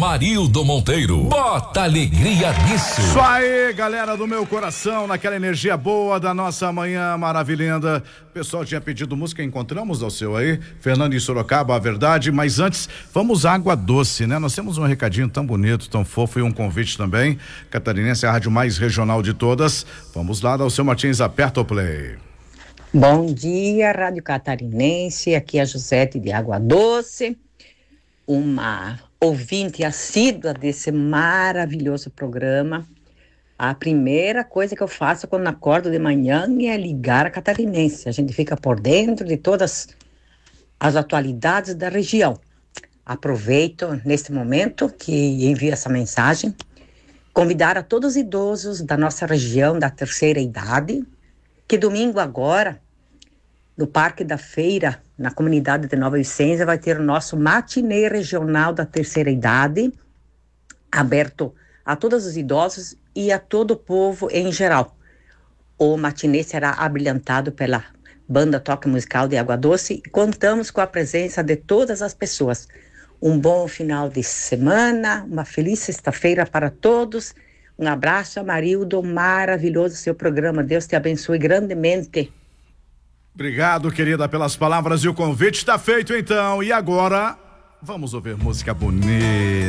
Amarildo Monteiro. Bota alegria nisso. Isso aí, galera do meu coração, naquela energia boa da nossa manhã maravilhosa. O pessoal tinha pedido música, encontramos ao seu aí, Fernando em Sorocaba, a verdade, mas antes, vamos à Água Doce, né? Nós temos um recadinho tão bonito, tão fofo e um convite também. Catarinense é a rádio mais regional de todas. Vamos lá, Dalceu Martins, aperta o play. Bom dia, Rádio Catarinense, aqui é a Josete de Água Doce, uma ouvinte assídua desse maravilhoso programa. A primeira coisa que eu faço quando acordo de manhã é ligar a Catarinense. A gente fica por dentro de todas as atualidades da região. Aproveito neste momento que envio essa mensagem, convidar a todos os idosos da nossa região da terceira idade, que domingo agora, no Parque da Feira, na comunidade de Nova Vicência, vai ter o nosso matinê regional da terceira idade, aberto a todos os idosos e a todo o povo em geral. O matinê será abrilhantado pela banda Toque Musical de Água Doce e contamos com a presença de todas as pessoas. Um bom final de semana, uma feliz sexta-feira para todos. Um abraço, Amarildo, maravilhoso seu programa. Deus te abençoe grandemente. Obrigado, querida, pelas palavras e o convite está feito então. E agora, vamos ouvir música bonita.